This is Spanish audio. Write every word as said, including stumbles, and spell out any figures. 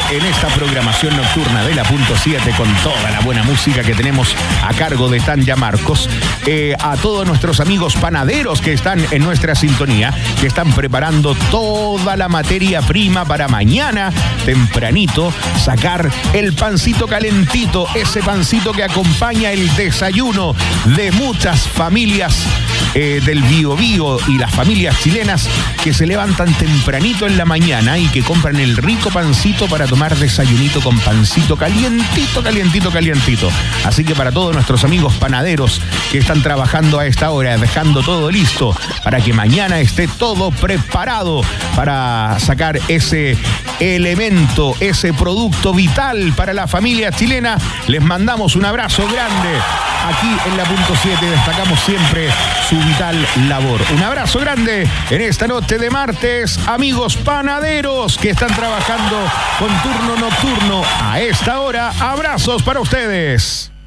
en esta programación nocturna de la punto siete con toda la buena música que tenemos a cargo de Tanya Marcos. Eh, a todos nuestros amigos panaderos que están en nuestra sintonía, que están preparando toda la materia prima para mañana, tempranito, sacar el pancito calentito, ese pancito que acompaña el desayuno de muchas familias eh, del Biobío y las familias chilenas que se levantan tempranito en la mañana y que compran el rico pancito para tomar desayunito con pancito calientito, calientito, calientito. Así que para todos nuestros amigos panaderos que están trabajando a esta hora, dejando todo listo para que mañana esté todo preparado para sacar ese elemento, ese producto vital para la familia chilena, les mandamos un abrazo grande. Aquí en la punto siete destacamos siempre su vital labor. Un abrazo grande en esta noche de martes, amigos panaderos que están trabajando con turno nocturno a esta hora. Abrazos para ustedes.